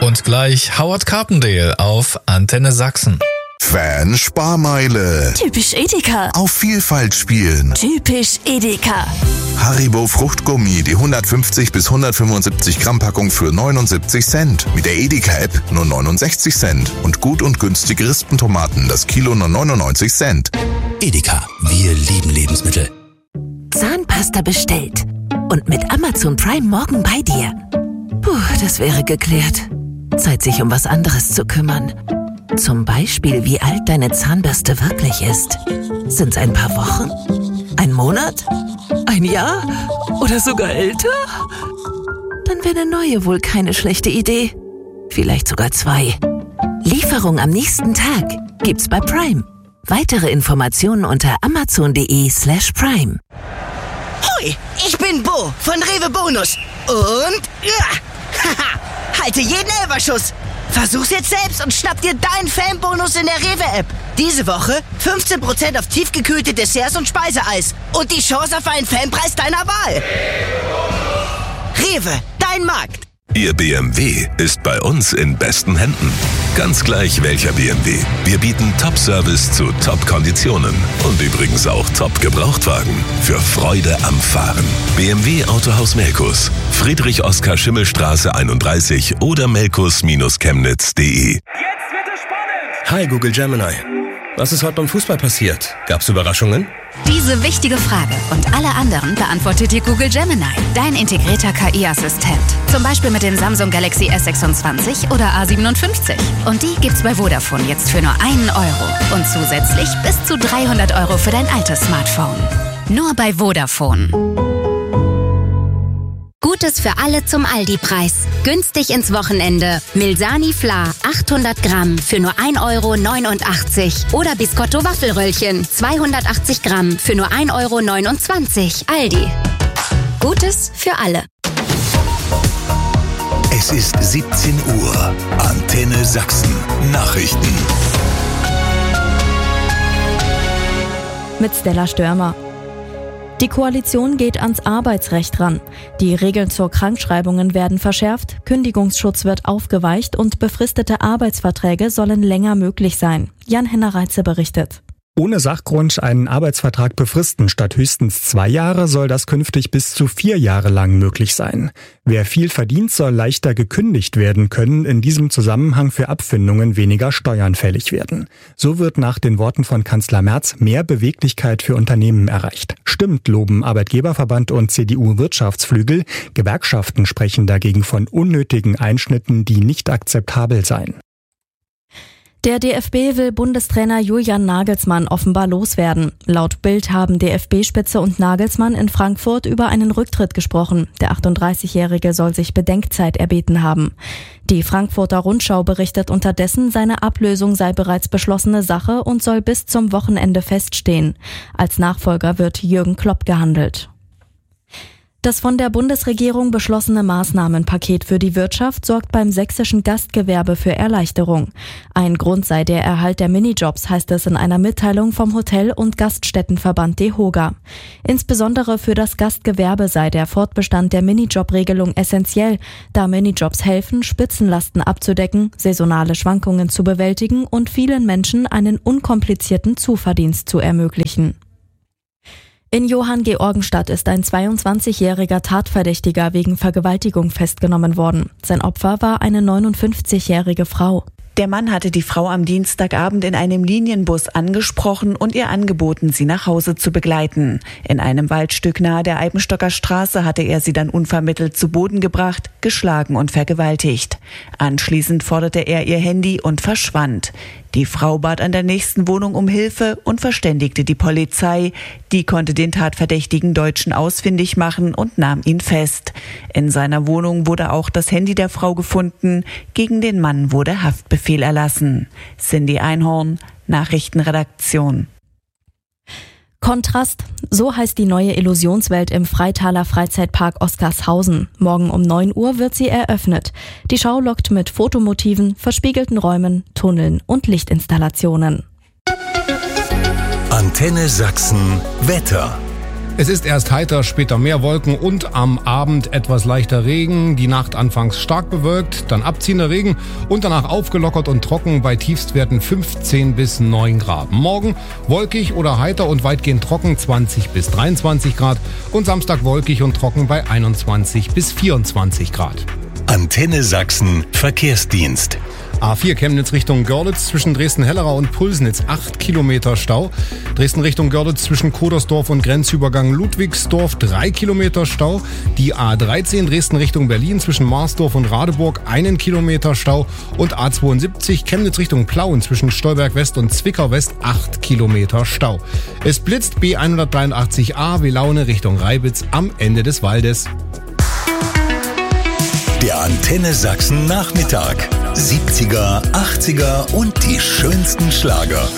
Und gleich Howard Carpendale auf Antenne Sachsen. Fan-Sparmeile. Typisch Edeka. Auf Vielfalt spielen. Typisch Edeka. Haribo Fruchtgummi, die 150 bis 175 Gramm Packung für 79 Cent. Mit der Edeka-App nur 69 Cent. Und gut und günstige Rispentomaten, das Kilo nur 99 Cent. Edeka, wir lieben Lebensmittel. Zahnpasta bestellt. Und mit Amazon Prime morgen bei dir. Puh, das wäre geklärt. Zeit, sich um was anderes zu kümmern. Zum Beispiel, wie alt deine Zahnbürste wirklich ist. Sind's ein paar Wochen? Ein Monat? Ein Jahr? Oder sogar älter? Dann wäre eine neue wohl keine schlechte Idee. Vielleicht sogar 2. Lieferung am nächsten Tag gibt's bei Prime. Weitere Informationen unter amazon.de/prime. Hoi, ich bin Bo von Rewe Bonus. Und halte jeden Elferschuss. Versuch's jetzt selbst und schnapp dir deinen Fanbonus in der Rewe-App. Diese Woche 15% auf tiefgekühlte Desserts und Speiseeis. Und die Chance auf einen Fanpreis deiner Wahl. Rewe, dein Markt. Ihr BMW ist bei uns in besten Händen. Ganz gleich welcher BMW. Wir bieten Top-Service zu Top-Konditionen. Und übrigens auch Top-Gebrauchtwagen. Für Freude am Fahren. BMW Autohaus Melkus. Friedrich-Oskar-Schimmelstraße 31 oder melkus-chemnitz.de. Jetzt wird es spannend! Hi Google Gemini. Was ist heute beim Fußball passiert? Gab's Überraschungen? Diese wichtige Frage und alle anderen beantwortet dir Google Gemini, dein integrierter KI-Assistent. Zum Beispiel mit dem Samsung Galaxy S26 oder A57. Und die gibt's bei Vodafone jetzt für nur 1 Euro. Und zusätzlich bis zu 300 Euro für dein altes Smartphone. Nur bei Vodafone. Gutes für alle zum Aldi-Preis. Günstig ins Wochenende. Milsani Fla 800 Gramm für nur 1,89 Euro. Oder Biscotto Waffelröllchen 280 Gramm für nur 1,29 Euro. Aldi. Gutes für alle. Es ist 17 Uhr. Antenne Sachsen. Nachrichten. Mit Stella Störmer. Die Koalition geht ans Arbeitsrecht ran. Die Regeln zur Krankschreibungen werden verschärft, Kündigungsschutz wird aufgeweicht und befristete Arbeitsverträge sollen länger möglich sein. Jan-Henner Reitze berichtet. Ohne Sachgrund einen Arbeitsvertrag befristen statt höchstens 2 Jahre soll das künftig bis zu 4 Jahre lang möglich sein. Wer viel verdient, soll leichter gekündigt werden können, in diesem Zusammenhang für Abfindungen weniger Steuern fällig werden. So wird nach den Worten von Kanzler Merz mehr Beweglichkeit für Unternehmen erreicht. Stimmt, loben Arbeitgeberverband und CDU-Wirtschaftsflügel. Gewerkschaften sprechen dagegen von unnötigen Einschnitten, die nicht akzeptabel seien. Der DFB will Bundestrainer Julian Nagelsmann offenbar loswerden. Laut Bild haben DFB-Spitze und Nagelsmann in Frankfurt über einen Rücktritt gesprochen. Der 38-Jährige soll sich Bedenkzeit erbeten haben. Die Frankfurter Rundschau berichtet unterdessen, seine Ablösung sei bereits beschlossene Sache und soll bis zum Wochenende feststehen. Als Nachfolger wird Jürgen Klopp gehandelt. Das von der Bundesregierung beschlossene Maßnahmenpaket für die Wirtschaft sorgt beim sächsischen Gastgewerbe für Erleichterung. Ein Grund sei der Erhalt der Minijobs, heißt es in einer Mitteilung vom Hotel- und Gaststättenverband DEHOGA. Insbesondere für das Gastgewerbe sei der Fortbestand der Minijob-Regelung essentiell, da Minijobs helfen, Spitzenlasten abzudecken, saisonale Schwankungen zu bewältigen und vielen Menschen einen unkomplizierten Zuverdienst zu ermöglichen. In Johanngeorgenstadt ist ein 22-jähriger Tatverdächtiger wegen Vergewaltigung festgenommen worden. Sein Opfer war eine 59-jährige Frau. Der Mann hatte die Frau am Dienstagabend in einem Linienbus angesprochen und ihr angeboten, sie nach Hause zu begleiten. In einem Waldstück nahe der Eibenstocker Straße hatte er sie dann unvermittelt zu Boden gebracht, geschlagen und vergewaltigt. Anschließend forderte er ihr Handy und verschwand. Die Frau bat an der nächsten Wohnung um Hilfe und verständigte die Polizei. Die konnte den tatverdächtigen Deutschen ausfindig machen und nahm ihn fest. In seiner Wohnung wurde auch das Handy der Frau gefunden. Gegen den Mann wurde Haftbefehl erlassen. Cindy Einhorn, Nachrichtenredaktion. Kontrast, so heißt die neue Illusionswelt im Freitaler Freizeitpark Oskarshausen. Morgen um 9 Uhr wird sie eröffnet. Die Schau lockt mit Fotomotiven, verspiegelten Räumen, Tunneln und Lichtinstallationen. Antenne Sachsen Wetter. Es ist erst heiter, später mehr Wolken und am Abend etwas leichter Regen. Die Nacht anfangs stark bewölkt, dann abziehender Regen und danach aufgelockert und trocken bei Tiefstwerten 15 bis 9 Grad. Morgen wolkig oder heiter und weitgehend trocken 20 bis 23 Grad und Samstag wolkig und trocken bei 21 bis 24 Grad. Antenne Sachsen Verkehrsdienst. A4 Chemnitz Richtung Görlitz zwischen Dresden-Hellerau und Pulsnitz 8 Kilometer Stau. Dresden Richtung Görlitz zwischen Kodersdorf und Grenzübergang Ludwigsdorf 3 Kilometer Stau. Die A13 Dresden Richtung Berlin zwischen Marsdorf und Radeburg 1 Kilometer Stau. Und A72 Chemnitz Richtung Plauen zwischen Stolberg West und Zwickau West 8 Kilometer Stau. Es blitzt B183a Welaune Richtung Reibitz am Ende des Waldes. Der Antenne Sachsen Nachmittag. 70er, 80er und die schönsten Schlager.